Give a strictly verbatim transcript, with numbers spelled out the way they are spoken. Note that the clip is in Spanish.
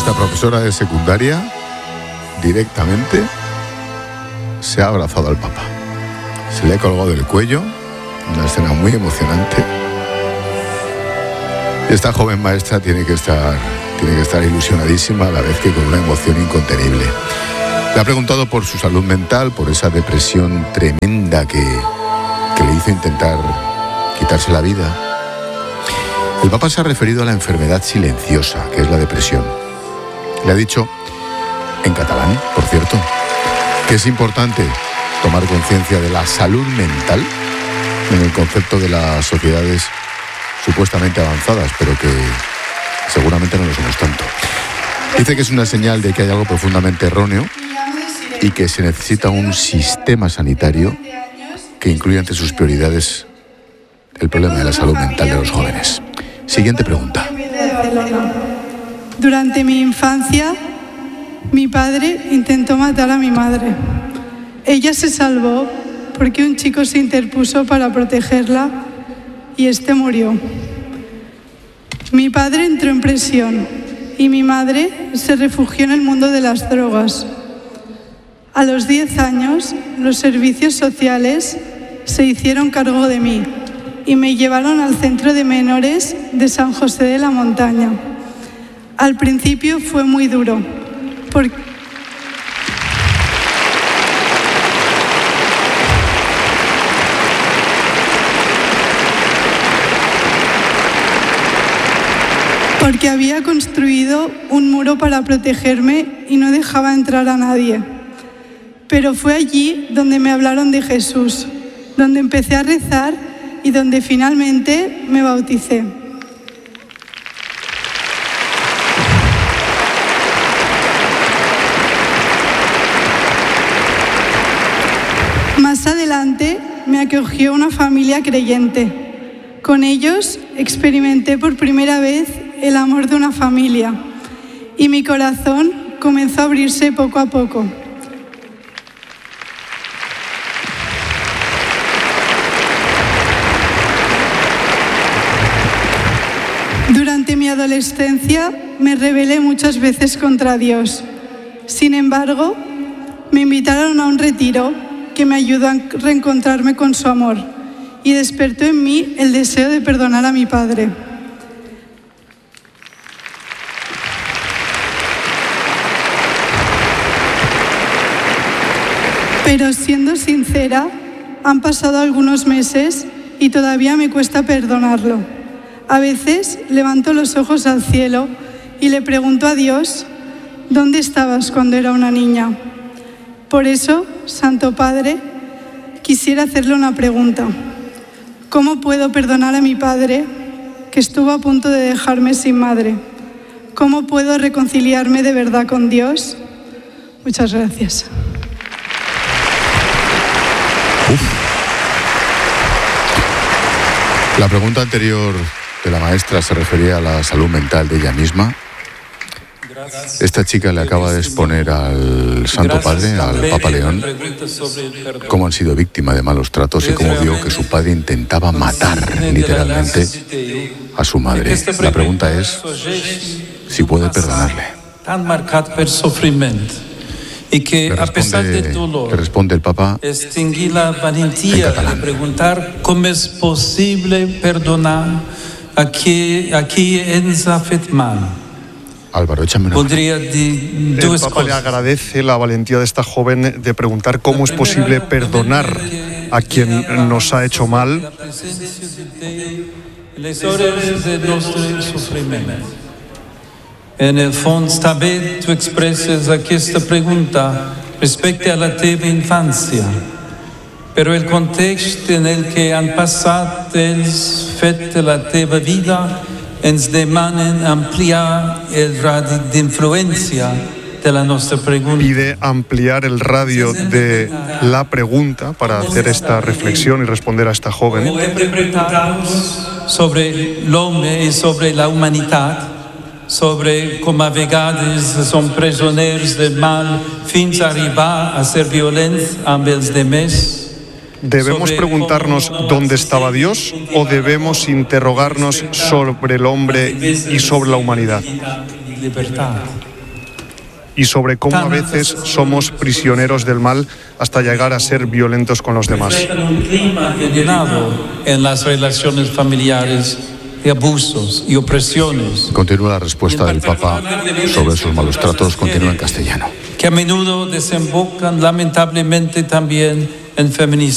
Nuestra profesora de secundaria directamente se ha abrazado al Papa. Se le ha colgado del cuello, una escena muy emocionante. Esta joven maestra tiene que estar, tiene que estar ilusionadísima, a la vez que con una emoción incontenible. Le ha preguntado por su salud mental, por esa depresión tremenda que, que le hizo intentar quitarse la vida. El Papa se ha referido a la enfermedad silenciosa, que es la depresión. Le ha dicho, en catalán, por cierto, que es importante tomar conciencia de la salud mental en el concepto de las sociedades supuestamente avanzadas, pero que seguramente no lo somos tanto. Dice que es una señal de que hay algo profundamente erróneo y que se necesita un sistema sanitario que incluya entre sus prioridades el problema de la salud mental de los jóvenes. Siguiente pregunta. Durante mi infancia, mi padre intentó matar a mi madre. Ella se salvó porque un chico se interpuso para protegerla y este murió. Mi padre entró en prisión y mi madre se refugió en el mundo de las drogas. A los diez años, los servicios sociales se hicieron cargo de mí y me llevaron al centro de menores de San José de la Montaña. Al principio fue muy duro, porque porque había construido un muro para protegerme y no dejaba entrar a nadie. Pero fue allí donde me hablaron de Jesús, donde empecé a rezar y donde finalmente me bauticé. Más adelante me acogió una familia creyente. Con ellos experimenté por primera vez el amor de una familia y mi corazón comenzó a abrirse poco a poco. Durante mi adolescencia me rebelé muchas veces contra Dios. Sin embargo, me invitaron a un retiro que me ayudó a reencontrarme con su amor y despertó en mí el deseo de perdonar a mi padre. Pero siendo sincera, han pasado algunos meses y todavía me cuesta perdonarlo. A veces levanto los ojos al cielo y le pregunto a Dios, ¿dónde estabas cuando era una niña? Por eso, Santo Padre, quisiera hacerle una pregunta. ¿Cómo puedo perdonar a mi padre que estuvo a punto de dejarme sin madre? ¿Cómo puedo reconciliarme de verdad con Dios? Muchas gracias. Uf. La pregunta anterior de la maestra se refería a la salud mental de ella misma. Esta chica le acaba de exponer al Santo Padre, al Papa León, cómo han sido víctima de malos tratos y cómo vio que su padre intentaba matar literalmente a su madre. La pregunta es si puede perdonarle. Y que le responde, a pesar del dolor, le responde el Papa es tenir la valentía de preguntar cómo es posible perdonar a qui, a qui ens ha fet mal. Álvaro, échame una mano. El Papa le agradece la valentía de esta joven de preguntar cómo es posible perdonar a quien nos ha hecho mal. En el fons també tu expresses aquesta pregunta respecte a la teva infància, però el context en el que han passat els fets de la teva vida ens demanen ampliar el radi d'influència de la nostra pregunta. Pide ampliar el radio de la pregunta para hacer esta reflexión y responder a esta joven. Sobre l'home i sobre la humanitat, sobre com a vegades som presoners del mal fins a arribar a ser violents amb els demés. ¿Debemos preguntarnos dónde estaba Dios o debemos interrogarnos sobre el hombre y sobre la humanidad? y sobre cómo a veces somos prisioneros del mal hasta llegar a ser violentos con los demás. Un clima llenado en las relaciones familiares de abusos y opresiones. Continúa la respuesta del Papa sobre esos malos tratos, continúa en castellano. Que a menudo desembocan lamentablemente también en feminicidios.